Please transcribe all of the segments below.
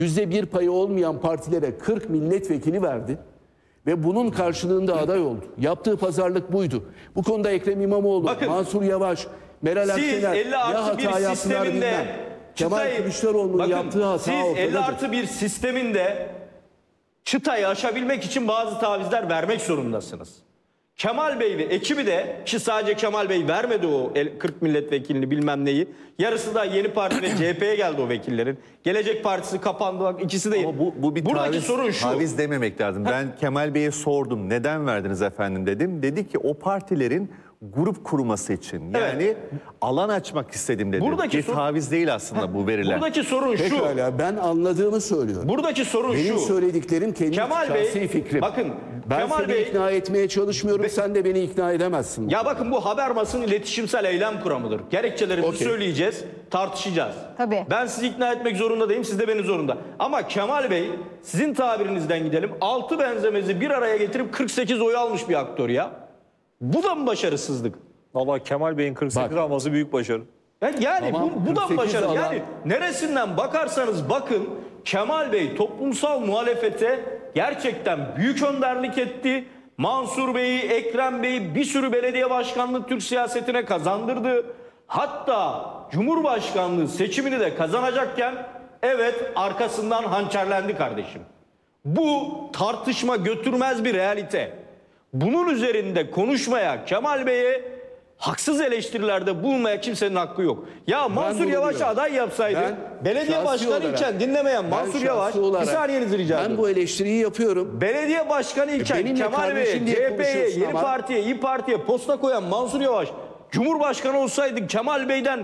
%1 payı olmayan partilere 40 milletvekili verdi ve bunun karşılığında aday oldu. Yaptığı pazarlık buydu. Bu konuda Ekrem İmamoğlu, Bakın, Mansur Yavaş, Meral Akşener 50 ya artı hata bir yaptılar sisteminde bilmem. Kemal Kılıçdaroğlu'nun yaptığı hata siz ortadadır. 50 artı bir sisteminde çıtayı aşabilmek için bazı tavizler vermek zorundasınız. Kemal Bey ve ekibi de, ki sadece Kemal Bey vermedi o 40 milletvekilini bilmem neyi. Yarısı da Yeni Parti ve CHP'ye geldi o vekillerin. Gelecek Partisi kapandı, bak ikisi de. Ama bu bir buradaki taviz, sorun şu. taviz dememek lazım. Ben Kemal Bey'e sordum. Neden verdiniz efendim dedim. Dedi ki o partilerin grup kurması için. Yani Evet. alan açmak istedim dedi. Buradaki bir taviz değil aslında bu veriler. Buradaki sorun şu. Pekala, ben anladığımı söylüyorum. Buradaki sorun Benim şu. söylediklerim kendi Kemal Bey, şahsi fikrim. bakın, ben Kemal seni Bey- ikna etmeye çalışmıyorum. Sen de beni ikna edemezsin. Ya bakın, bu Habermas'ın iletişimsel eylem kuramıdır. Gerekçelerimizi Okey. söyleyeceğiz, tartışacağız. Tabii. Ben sizi ikna etmek zorunda değilim, siz de beni zorunda. Ama Kemal Bey, sizin tabirinizden gidelim, 6 benzemezi bir araya getirip 48 oy almış bir aktör ya. Bu da mı başarısızlık? Vallahi Kemal Bey'in 48 Bak. alması büyük başarı. Yani Tamam, bu da mı 48 başarı? alan- Yani neresinden bakarsanız bakın, Kemal Bey toplumsal muhalefete gerçekten büyük önderlik etti. Mansur Bey'i, Ekrem Bey'i bir sürü belediye başkanlığı Türk siyasetine kazandırdı. Hatta Cumhurbaşkanlığı seçimini de kazanacakken evet, arkasından hançerlendi kardeşim. Bu tartışma götürmez bir realite. Bunun üzerinde konuşmaya, Kemal Bey'e haksız eleştirilerde bulunmaya kimsenin hakkı yok. Ya Mansur bunu Yavaş'ı diyorum. aday yapsaydı, Ben belediye şahsi başkanı iken olarak- dinlemeyen Ben Mansur şahsi Yavaş, bir olarak- saniyenizi rica Ben ediyorum. bu eleştiriyi yapıyorum. Belediye başkanı iken benimle Kemal Bey'e, kardeşim diye CHP'ye, konuşuyorsun Yeni ama- Parti'ye, İYİ Parti'ye posta koyan Mansur Yavaş, Cumhurbaşkanı olsaydı Kemal Bey'den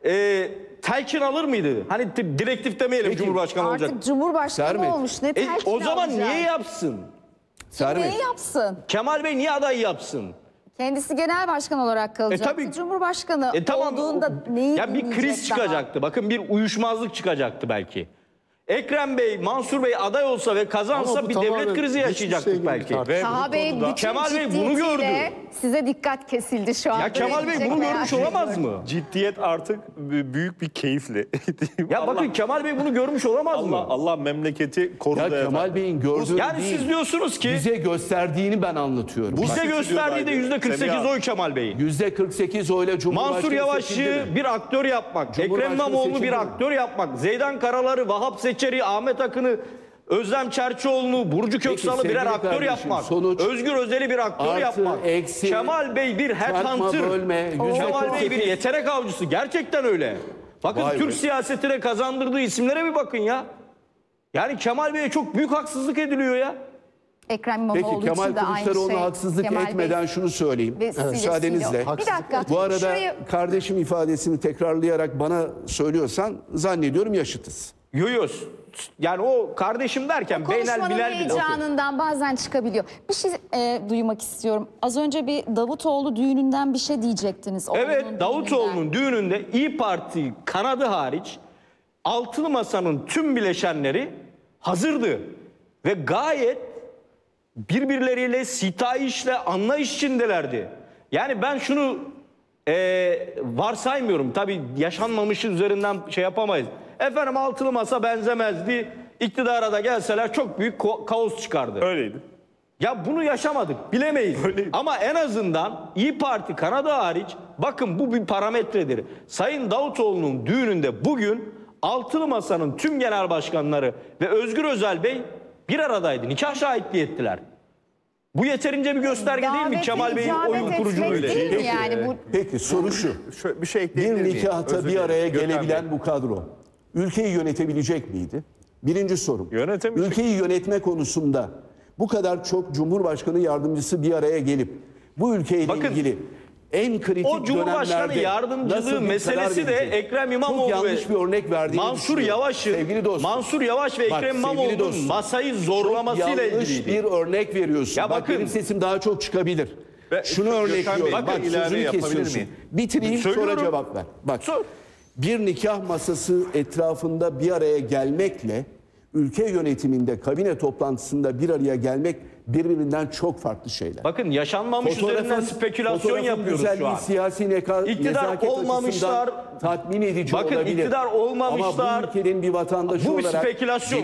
telkin alır mıydı? Hani direktif demeyelim, Peki. Cumhurbaşkanı olacak. Artık Cumhurbaşkanı Sermet. olmuş. Ne telkin O zaman alacak? niye yapsın? Sermet, Niye yapsın? Kemal Bey niye aday yapsın? Kendisi genel başkan olarak kalacaktı. tabii. Cumhurbaşkanı Tamam. olduğunda neyi Ya bir kriz dinleyecek daha? çıkacaktı. Bakın, bir uyuşmazlık çıkacaktı belki. Ekrem Bey, Mansur Bey aday olsa ve kazansa Ama bu bir tamamen devlet krizi geçmişle yaşayacaktık ilgili bir belki. tartışma. Ve Taha Bey bütün Kemal Bey bunu ciddiyetiyle gördü. size dikkat kesildi şu an. Ya Kemal Bey bunu Diyecek görmüş veya- olamaz mı? Ciddiyet artık büyük bir keyifle. Ya bakın, Kemal Bey bunu görmüş olamaz mı? Allah memleketi korudu ya efendim. Kemal Bey'in gördüğü Yani değil, siz diyorsunuz ki bize gösterdiğini ben anlatıyorum. bize gösterdiği de %48 Semih oy Kemal Bey'in. %48 oyla Cumhurbaşkanı Mansur Yavaş'ı seçildi mi? bir aktör yapmak, Ekrem Cumhurbaşkanı İmamoğlu'nu seçildi bir mi? aktör yapmak, Zeydan Karalar'ı, Vahap Seçer'i, Ahmet Akın'ı, Özlem Çerçioğlu'nu, Burcu Köksal'ı birer sevgili aktör kardeşim, yapmak, sonuç, Özgür Özel'i bir aktör artı, yapmak. eksi, Kemal Bey bir çarpma, headhunter. bölme, Kemal Bey bir %48. yetenek avcısı. Gerçekten öyle. Bakın, Vay Türk be. siyasetine kazandırdığı isimlere bir bakın ya. Yani Kemal Bey'e çok büyük haksızlık ediliyor ya. Ekrem İmamoğlu Peki Kemal için de aynı Kılıçdaroğlu'na şey. haksızlık Kemal Bey etmeden şunu söyleyeyim. vesilesiyle. Müsaadenizle. Bir dakika. Bu arada Şurayı- kardeşim ifadesini tekrarlayarak bana söylüyorsan zannediyorum yaşıtız. Yoyos. Yani o kardeşim derken beynel Konuşmanın bilal bile. heyecanından bazen çıkabiliyor. Bir şey duymak istiyorum. Az önce bir Davutoğlu düğününden bir şey diyecektiniz. Evet, Oğlunun Davutoğlu'nun düğününde İYİ Parti kanadı hariç Altılı Masa'nın tüm bileşenleri hazırdı. Ve gayet birbirleriyle sitayişle anlayış içindelerdi. Yani ben şunu varsaymıyorum. Tabii yaşanmamışı üzerinden şey yapamayız. Efendim, Altılı Masa benzemezdi. İktidara da gelseler çok büyük kaos çıkardı. Öyleydi. Ya bunu yaşamadık, bilemeyiz. Ama en azından İYİ Parti kanadı hariç, bakın bu bir parametredir. Sayın Davutoğlu'nun düğününde bugün Altılı Masa'nın tüm genel başkanları ve Özgür Özel Bey bir aradaydı. Nikah şahitliği ettiler. Bu yeterince bir gösterge değil mi Davete Kemal Bey'in icabet oyun kuruculuğu? etmek değil mi yani? Bu Peki soru şu. Şöyle bir şey ekleyebilir Bir miyim? nikahta Özür bir dilerim. araya Gökhan gelebilen Bey. bu kadro ülkeyi yönetebilecek miydi? Birinci sorum. Yönetemeyecek. Ülkeyi yönetme konusunda bu kadar çok Cumhurbaşkanı yardımcısı bir araya gelip bu ülkeyle Bakın, ilgili en kritik o Cumhurbaşkanı dönemlerde yardımcılığı nasıl bir meselesi karar de verecek? Ekrem İmamoğlu çok yanlış ve bir örnek verdiğini Mansur düşünüyorum. Yavaş'ın, Sevgili dostum. Mansur Yavaş ve Bak, Ekrem sevgili İmamoğlu'nun dostum. masayı zorlamasıyla yanlış ilgiliydi. bir örnek veriyorsun. Ya Bak, bakın. benim sesim daha çok çıkabilir. Şunu Gökhan örnekliyorum. Bey, Bak bakın, ilave sözünü yapabilir kesiyorsun. miyim? Bitireyim sonra Söylüyorum. cevap ver. Bak. Sor. Bir nikah masası etrafında bir araya gelmekle ülke yönetiminde kabine toplantısında bir araya gelmek birbirinden çok farklı şeyler. Bakın, yaşanmamış üzerinden spekülasyon fotoğrafın yapıyoruz şu güzelliği an. siyasi İktidar nezaket olmamışlar. açısından tatmin edici Bakın, olabilir. iktidar olmamışlar. Ama bu ülkenin bir vatandaşı Bu bir olarak spekülasyon.